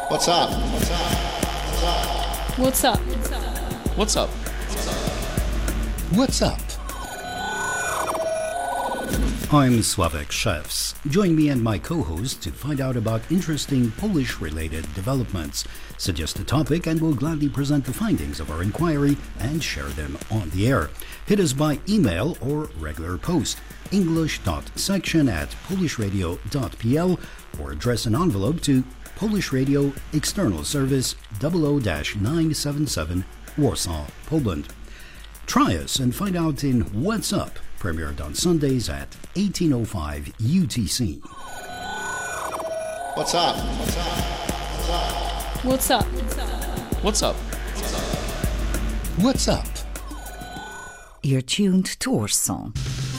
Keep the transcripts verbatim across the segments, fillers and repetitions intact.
What's up? What's up? What's up? What's up? What's up? I'm Sławek Szewc. Join me and my co-host to find out about interesting Polish-related developments. Suggest a topic and we'll gladly present the findings of our inquiry and share them on the air. Hit us by email or regular post, english.section at polishradio.pl, or address an envelope to Polish Radio External Service double oh nine seven seven, Warsaw, Poland. Try us and find out in What's Up, premiered on Sundays at eighteen oh five U T C. What's up? What's up? What's up? What's up? What's up? You're tuned to Warsaw.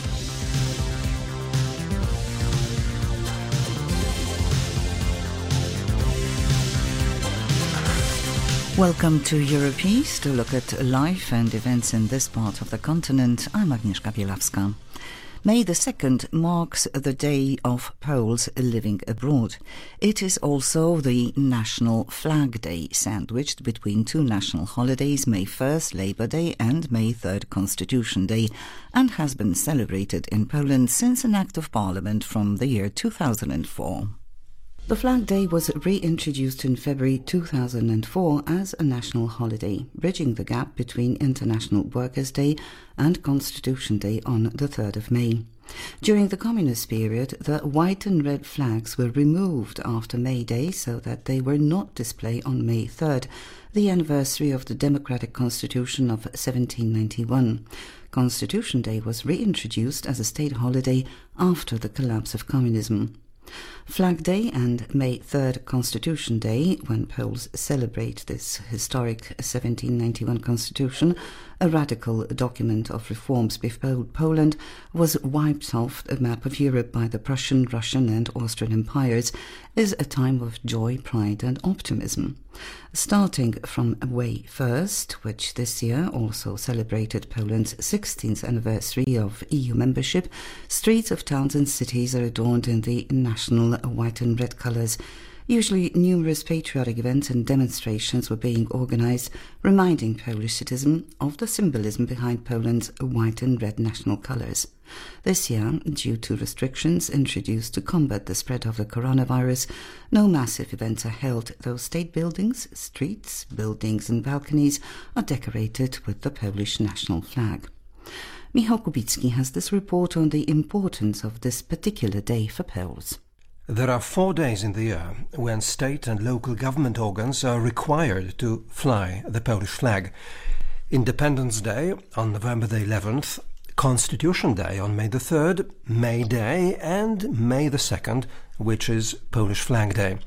Welcome to Europeast, to look at life and events in this part of the continent. I'm Agnieszka Bielawska. May the second marks the Day of Poles Living Abroad. It is also the National Flag Day, sandwiched between two national holidays, May first, Labour Day, and May third, Constitution Day, and has been celebrated in Poland since an Act of Parliament from the year two thousand four. The Flag Day was reintroduced in February two thousand four as a national holiday, bridging the gap between International Workers' Day and Constitution Day on the third of May. During the Communist period, the white and red flags were removed after May Day so that they were not displayed on May third, the anniversary of the Democratic Constitution of seventeen ninety-one. Constitution Day was reintroduced as a state holiday after the collapse of communism. Flag Day and May third, Constitution Day, when Poles celebrate this historic seventeen ninety-one constitution, a radical document of reforms before Poland was wiped off the map of Europe by the Prussian, Russian and Austrian empires, is a time of joy, pride and optimism. Starting from May first, which this year also celebrated Poland's sixteenth anniversary of E U membership, streets of towns and cities are adorned in the national white and red colours. Usually numerous patriotic events and demonstrations were being organised, reminding Polish citizens of the symbolism behind Poland's white and red national colours. This year, due to restrictions introduced to combat the spread of the coronavirus, no massive events are held, though state buildings, streets, buildings and balconies are decorated with the Polish national flag. Michał Kubicki has this report on the importance of this particular day for Poles. There are four days in the year when state and local government organs are required to fly the Polish flag. Independence Day on November the eleventh, Constitution Day on May the third, May Day and May the second, which is Polish Flag Day.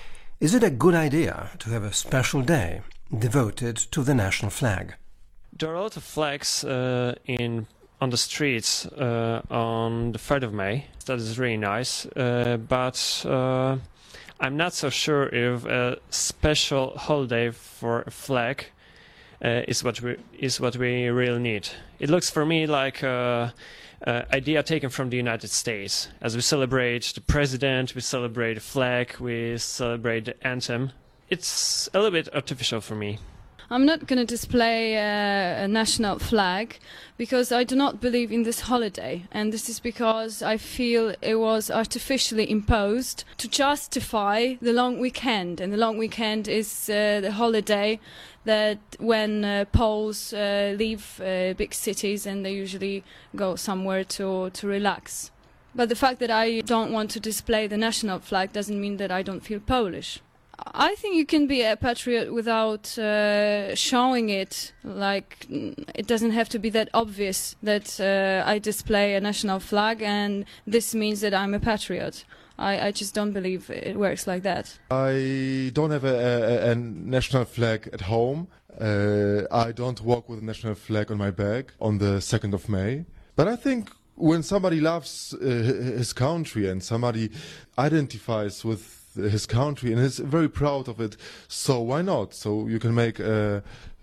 Is it a good idea to have a special day devoted to the national flag? There are a lot of flags uh, in on the streets uh, on the third of May. That is really nice, uh, but uh, I'm not so sure if a special holiday for a flag uh, is what we is what we really need. It looks for me like a, a idea taken from the United States. As we celebrate the president, we celebrate the flag, we celebrate the anthem. It's a little bit artificial for me. I'm not going to display uh, a national flag because I do not believe in this holiday, and this is because I feel it was artificially imposed to justify the long weekend, and the long weekend is uh, the holiday that when uh, Poles uh, leave uh, big cities and they usually go somewhere to, to relax. But the fact that I don't want to display the national flag doesn't mean that I don't feel Polish. I think you can be a patriot without uh, showing it. Like, it doesn't have to be that obvious that uh, I display a national flag and this means that I'm a patriot. I, I just don't believe it works like that. I don't have a, a, a national flag at home. Uh, I don't walk with a national flag on my bag on the second of May. But I think when somebody loves uh, his country and somebody identifies with his country and is very proud of it, so why not? So you can make a,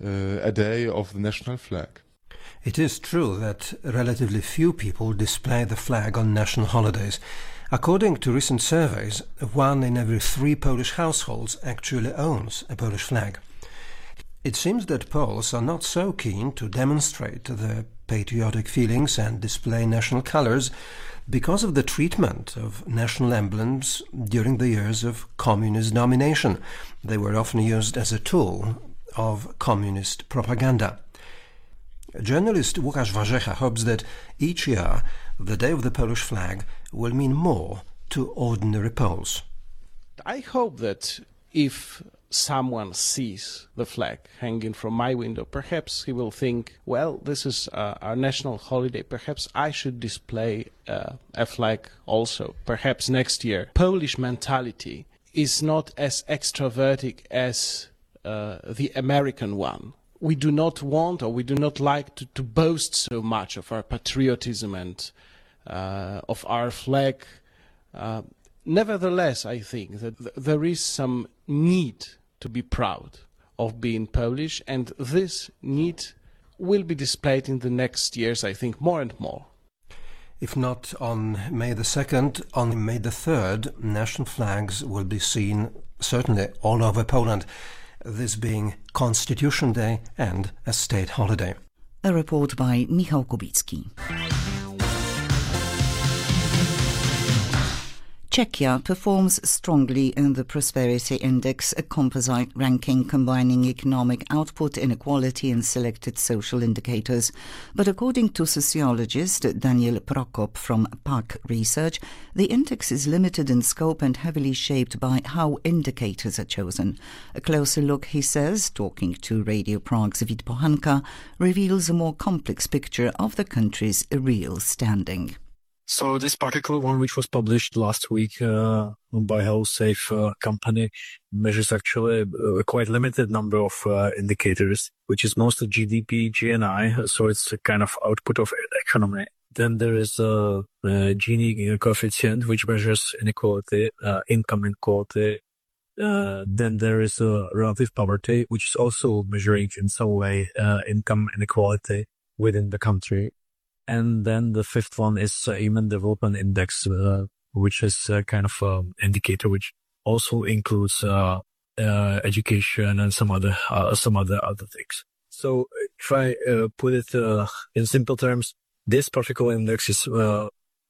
a day of the national flag. It is true that relatively few people display the flag on national holidays. According to recent surveys, one in every three Polish households actually owns a Polish flag. It seems that Poles are not so keen to demonstrate their patriotic feelings and display national colors because of the treatment of national emblems during the years of communist domination. They were often used as a tool of communist propaganda. Journalist Łukasz Warzecha hopes that each year the Day of the Polish Flag will mean more to ordinary Poles. I hope that if someone sees the flag hanging from my window, perhaps he will think, well, this is uh, our national holiday, perhaps I should display uh, a flag also, perhaps next year. Polish mentality is not as extrovertic as uh, the American one. We do not want, or we do not like to, to boast so much of our patriotism and uh, of our flag. Uh, nevertheless, I think that th there is some need to be proud of being Polish, and this need will be displayed in the next years, I think, more and more. If not on May the second, on May the third, national flags will be seen certainly all over Poland, this being Constitution Day and a state holiday. A report by Michał Kubicki. Czechia performs strongly in the Prosperity Index, a composite ranking combining economic output, inequality and selected social indicators. But according to sociologist Daniel Prokop from P A C Research, the index is limited in scope and heavily shaped by how indicators are chosen. A closer look, he says, talking to Radio Prague's Vít Pochanka, reveals a more complex picture of the country's real standing. So this particular one, which was published last week uh, by HouseSafe uh, company, measures actually a quite limited number of uh, indicators, which is mostly G D P, G N I, so it's a kind of output of economy. Then there is a, a Gini coefficient, which measures inequality, uh, income inequality. Uh, then there is a relative poverty, which is also measuring in some way uh, income inequality within the country. And then the fifth one is uh, Human Development Index, uh, which is a kind of um, indicator which also includes uh, uh, education and some other uh, some other other things. So try uh, put it uh, in simple terms. This particular index is uh,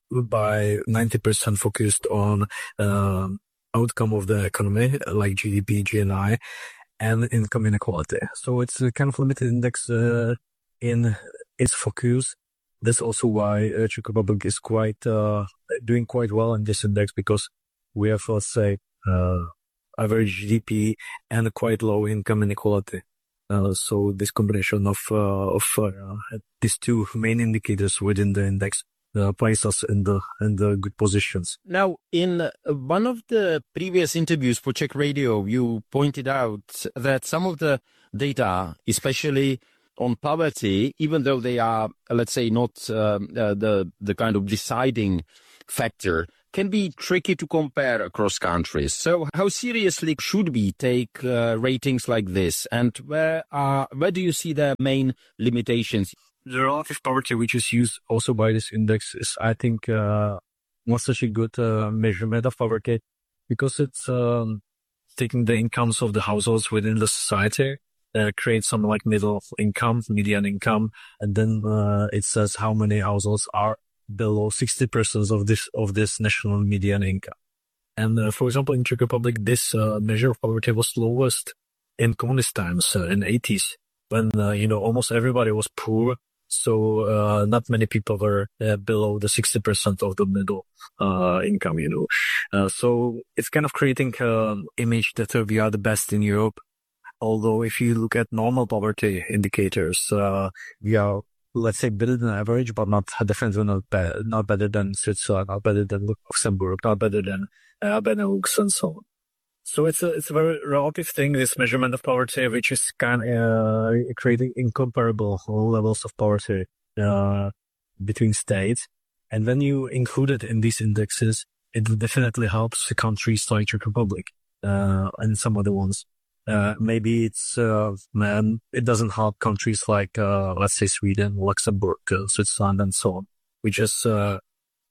by ninety percent focused on uh, outcome of the economy, like G D P, G N I, and income inequality. So it's a kind of limited index uh, in its focus. That's also why uh, Czech Republic is quite uh, doing quite well in this index, because we have, let's say, uh, average G D P and a quite low income inequality. Uh, so this combination of uh, of uh, these two main indicators within the index uh, place us in the in the good positions. Now, in one of the previous interviews for Czech Radio, you pointed out that some of the data, especially on poverty, even though they are, let's say, not um, uh, the the kind of deciding factor, can be tricky to compare across countries. So how seriously should we take uh, ratings like this, and where are where do you see the main limitations? The relative poverty, which is used also by this index, is, I think, uh, not such a good uh, measurement of poverty, because it's um, taking the incomes of the households within the society. Uh, create some like middle income, median income, and then uh, it says how many households are below sixty percent of this of this national median income. And uh, for example, in Czech Republic, this uh, measure of poverty was lowest in communist times, uh, in eighties, when uh, you know almost everybody was poor. So uh, not many people were uh, below the sixty percent of the middle uh, income. You know, uh, so it's kind of creating an image that uh, we are the best in Europe. Although if you look at normal poverty indicators, uh, we are, let's say, better than average, but not definitely not bad, not better than Switzerland, not better than Luxembourg, not better than uh, Benelux and so on. So it's a, it's a very relative thing, this measurement of poverty, which is kind of uh, creating incomparable levels of poverty uh, between states. And when you include it in these indexes, it definitely helps countries like Czech Republic uh, and some other ones. Uh, maybe it's, uh, um, it doesn't help countries like, uh, let's say Sweden, Luxembourg, uh, Switzerland, and so on, which is, uh,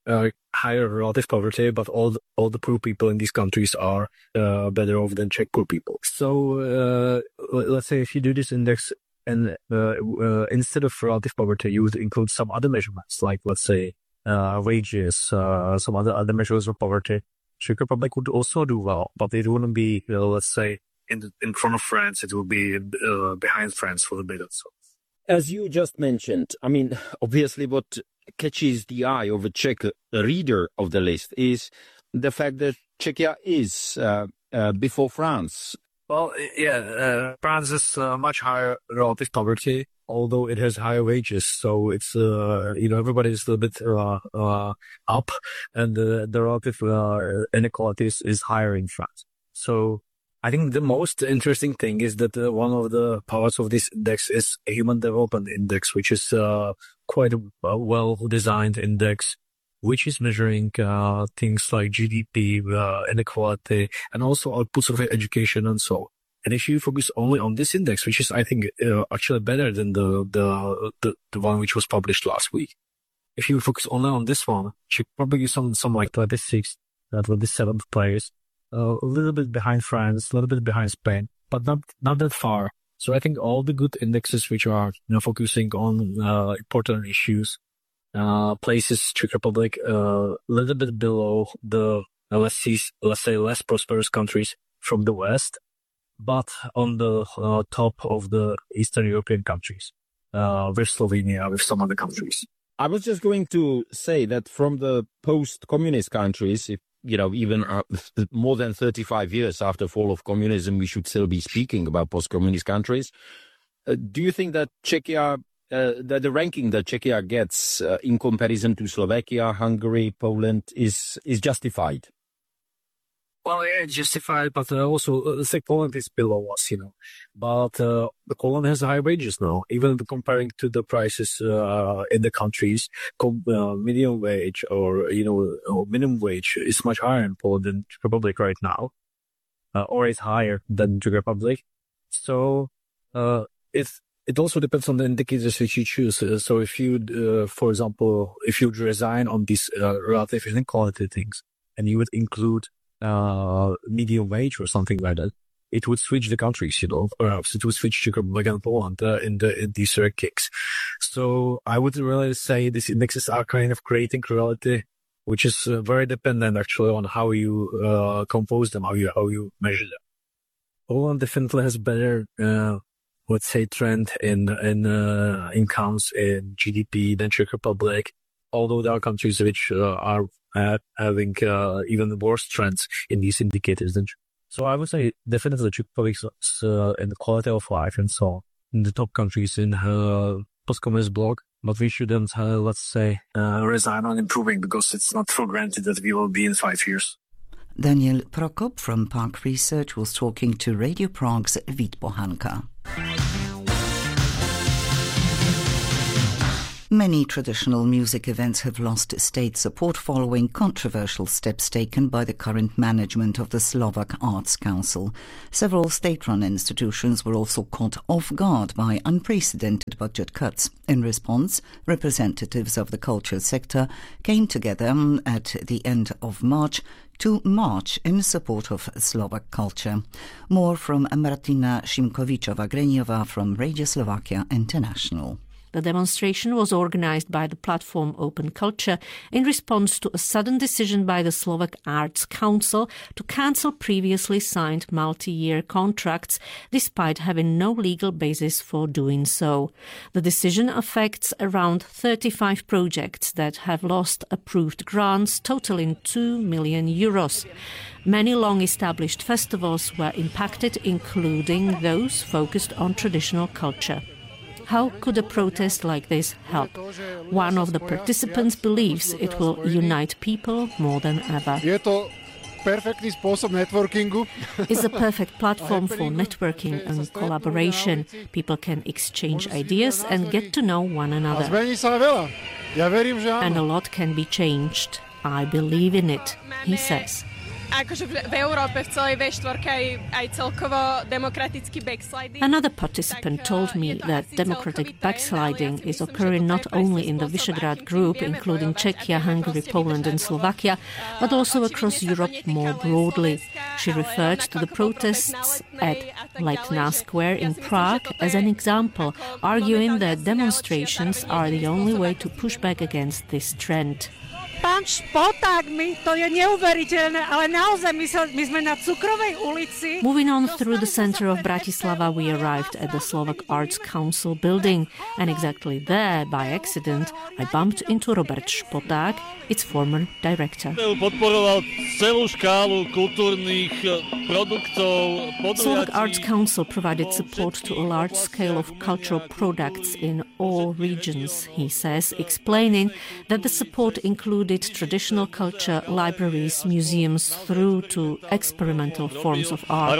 uh, higher relative poverty, but all the, all the poor people in these countries are uh, better off than Czech poor people. So uh, let's say if you do this index and uh, uh, instead of relative poverty, you would include some other measurements, like let's say uh, wages, uh, some other other measures of poverty. Czech Republic would also do well, but it wouldn't be, you know, let's say, in the, in front of France. It would be uh, behind France for a bit or so. As you just mentioned, I mean, obviously what catches the eye of a Czech reader of the list is the fact that Czechia is uh, uh, before France. Well, yeah, uh, France is uh, much higher relative poverty, although it has higher wages. So it's, uh, you know, everybody is a little bit uh, uh, up, and uh, the relative uh, inequality is, is higher in France. So I think the most interesting thing is that uh, one of the parts of this index is a Human Development Index, which is uh, quite a, a well-designed index, which is measuring uh, things like G D P, uh, inequality, and also outputs of education and so on. And if you focus only on this index, which is, I think, uh, actually better than the, the the the one which was published last week, if you focus only on this one, you probably some some like twenty-six, twenty-seven players, uh, a little bit behind France, a little bit behind Spain, but not not that far. So I think all the good indexes which are, you know, focusing on uh, important issues, uh, places Czech Republic a uh, little bit below the uh, let's see, let's say less prosperous countries from the West, but on the uh, top of the Eastern European countries, uh, with Slovenia, with some other countries. I was just going to say that from the post-communist countries, if, you know, even uh, more than thirty-five years after fall of communism, we should still be speaking about post-communist countries. Uh, do you think that Czechia, uh, that the ranking that Czechia gets uh, in comparison to Slovakia, Hungary, Poland is is justified? Well, yeah, it's justified, but uh, also, uh, let's say Poland is below us, you know. But uh, Poland has high wages now, even comparing to the prices uh, in the countries. Com- uh, medium wage or, you know, or minimum wage is much higher in Poland than Czech Republic right now, uh, or is higher than Czech Republic. So uh, it's, it also depends on the indicators which you choose. Uh, so if you, uh, for example, if you resign on these uh, relative inequality things, and you would include uh, medium wage or something like that, it would switch the countries, you know, perhaps it would switch Czech Republic and Poland uh, in the in these uh, kicks. So I would really say these indexes are kind of creating reality, which is uh, very dependent actually on how you uh, compose them, how you how you measure them. Poland definitely has better, uh, let's say, trend in in uh, incomes in G D P than Czech Republic, although there are countries which uh, are uh, having uh, even worse trends in these indicators than. So I would say definitely Czech Republic is uh, in the quality of life and so on in the top countries in uh, post-communist bloc, but we shouldn't, uh, let's say, uh, resign on improving because it's not for granted that we will be in five years. Daniel Prokop from Park Research was talking to Radio Prague's Vít Pohanka. Many traditional music events have lost state support following controversial steps taken by the current management of the Slovak Arts Council. Several state-run institutions were also caught off guard by unprecedented budget cuts. In response, representatives of the culture sector came together at the end of March to march in support of Slovak culture. More from Martina Šimkovičová-Greňová from Radio Slovakia International. The demonstration was organized by the platform Open Culture in response to a sudden decision by the Slovak Arts Council to cancel previously signed multi-year contracts, despite having no legal basis for doing so. The decision affects around thirty-five projects that have lost approved grants totaling two million euros. Many long-established festivals were impacted, including those focused on traditional culture. How could a protest like this help? One of the participants believes it will unite people more than ever. It's a perfect platform for networking and collaboration. People can exchange ideas and get to know one another. And a lot can be changed. I believe in it, he says. Another participant told me that democratic backsliding is occurring not only in the Visegrad group, including Czechia, Hungary, Poland and Slovakia, but also across Europe more broadly. She referred to the protests at Letná Square in Prague as an example, arguing that demonstrations are the only way to push back against this trend. Pán Špoták, my, to je neuveriteľné, ale naozaj my, sa, my sme na Cukrovej ulici. Moving on through the center of Bratislava, we arrived at the Slovak Arts Council building, and exactly there, by accident, I bumped into Robert Špoták, its former director. Podporoval celú škálu kultúrnych produktov. Slovak Arts Council provided support to a large scale of cultural products in all regions, he says, explaining that the support included traditional culture, libraries, museums, through to experimental forms of art.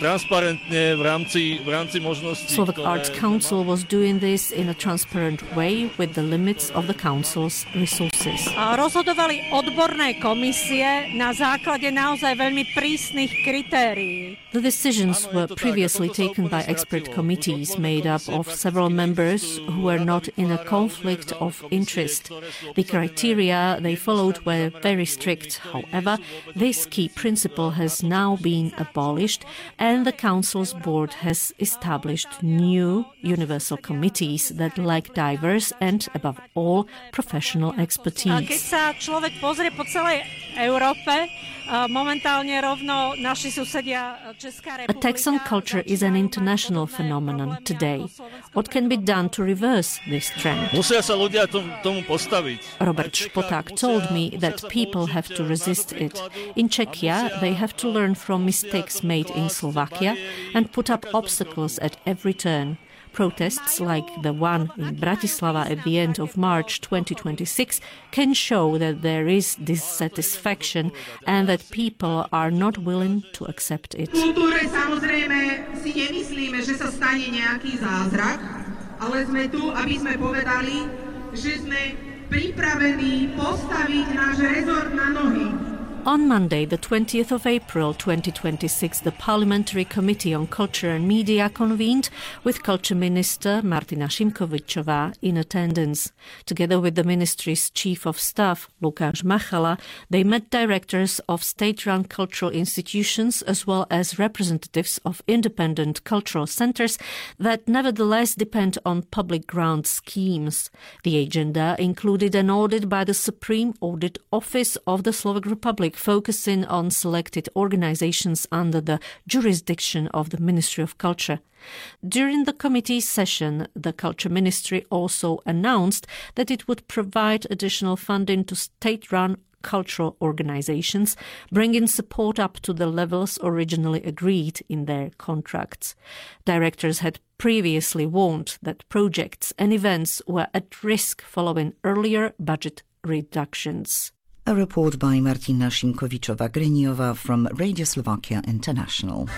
Slovak Arts Council was doing this in a transparent way with the limits of the council's resources. Rozhodovali odborné komisie na základe naozaj veľmi prísnych kritérií. The decisions were previously taken by expert committees made up of several members who were not in a conflict of interest. The criteria they followed were very strict. However, this key principle has now been abolished, and the Council's board has established new universal committees that lack diverse and, above all, professional expertise. Keď sa človek pozrie po celej Európe, momentálne rovno naši susedia Česká republika. Attacks on culture is an international phenomenon today. What can be done to reverse this trend? Musia sa ľudia tomu postaviť. Robert Špoták told me that people have to resist it. In Czechia, they have to learn from mistakes made in Slovakia and put up obstacles at every turn. Protests like the one in Bratislava at the end of March twenty twenty-six can show that there is dissatisfaction and that people are not willing to accept it. Kultúre samozrejme si nemyslíme, že sa stane nejaký zázrak, ale sme tu, aby sme povedali, že sme pripravení postaviť náš rezort na nohy. On Monday, the twentieth of April twenty twenty-six, the Parliamentary Committee on Culture and Media convened with Culture Minister Martina Šimkovičová in attendance. Together with the ministry's Chief of Staff, Lukáš Machala, they met directors of state-run cultural institutions as well as representatives of independent cultural centres that nevertheless depend on public grant schemes. The agenda included an audit by the Supreme Audit Office of the Slovak Republic, focusing on selected organizations under the jurisdiction of the Ministry of Culture. During the committee's session, the Culture Ministry also announced that it would provide additional funding to state-run cultural organizations, bringing support up to the levels originally agreed in their contracts. Directors had previously warned that projects and events were at risk following earlier budget reductions. A report by Martina Šimkovičová-Griniova from Radio Slovakia International.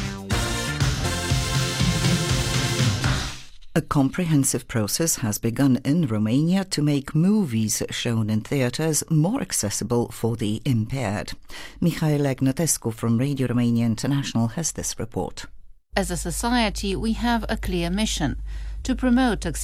A comprehensive process has begun in Romania to make movies shown in theatres more accessible for the impaired. Mihaela Ignatescu from Radio Romania International has this report. As a society, we have a clear mission: to promote accessibility